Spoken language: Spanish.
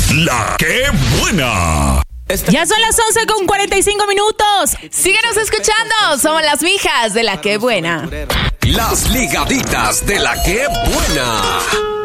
La que buena. Ya son las 11:45. Síguenos escuchando. Somos las mijas de La que buena. Las ligaditas de La que buena.